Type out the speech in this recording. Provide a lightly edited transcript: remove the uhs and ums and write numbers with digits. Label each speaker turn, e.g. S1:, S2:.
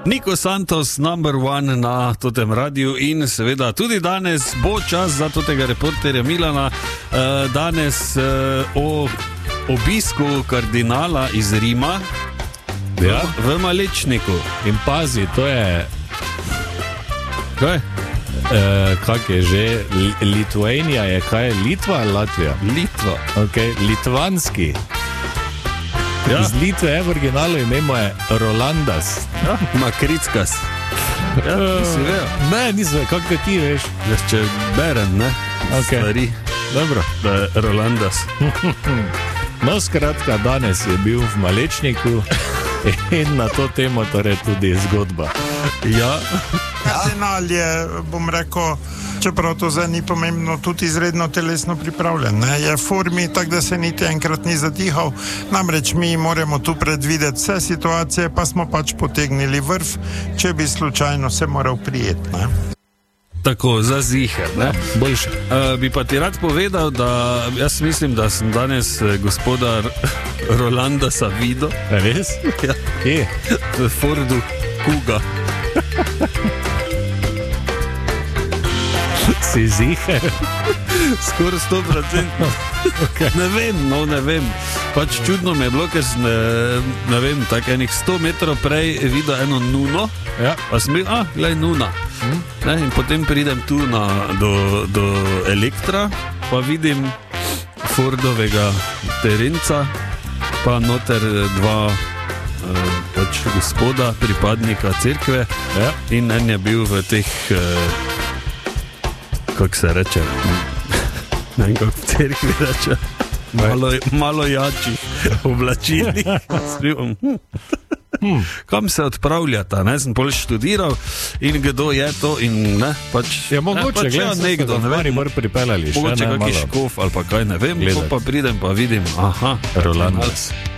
S1: Niko Santos, number one na totem radiju in seveda tudi danes bo čas za totega reporterja Milana. Danes o obisku kardinala iz Rima v Malečniku.
S2: In pazi, to je...
S1: Kaj?
S2: Kak je že? Litvanija je kaj? Litva ali Latvija?
S1: Litva.
S2: Okay. Litvanski.
S1: Ja.
S2: Iz Litve je v originalu imamo je Rolandas.
S1: Ja, Makrickas. Ja, nisi vejo.
S2: Ne, nisem vejo, kako ti veš.
S1: Jaz če berem, ne?
S2: Okay.
S1: Stvari.
S2: Dobro.
S1: Da je Rolandas.
S2: No, skratka, danes je bil v Malečniku in na to temo torej tudi zgodba.
S1: Ja.
S3: Kardinal je, bom rekel, čeprav to zdaj ni pomembno, tudi izredno telesno pripravljen. Ne? Je v formi, tako da se niti enkrat ni zadihal. Namreč mi moramo tu predvideti vse situacije, pa smo pač potegnili vrv, če bi slučajno se moral prijeti. Ne?
S1: Tako, za ziher, ne?
S2: Boljše.
S1: Bi pa ti rad povedal, da jaz mislim, da sem danes gospoda Rolandasa videl.
S2: Res?
S1: Ja.
S2: Kje?
S1: V Fordu Kuga.
S2: Si ziher?
S1: Skoraj 100%.
S2: Okay.
S1: Ne vem. Pač čudno mi je bilo, ker sem, ne vem, tako enih 100 metrov prej videl eno nuno.
S2: Ja.
S1: Pa sem bil, glej, nuna. Ne, in potem pridem tu do Elektra, pa vidim Fordovega terenca, pa noter dva pač gospoda, pripadnika cerkve.
S2: Ja.
S1: In en je bil v teh, kako se reče, ne vem, kako v cerkvi reče, malo jačih oblačilih. Kam se odpravljata, ne, sem pol študiral in kdo je to in ne, pač...
S2: Ja, mogoče,
S1: pač nekdo, ne vem,
S2: pripeljali še,
S1: mogoče kakšen škof ali pa kaj, ne vem, pa pridem pa vidim, aha,
S2: Rolandas.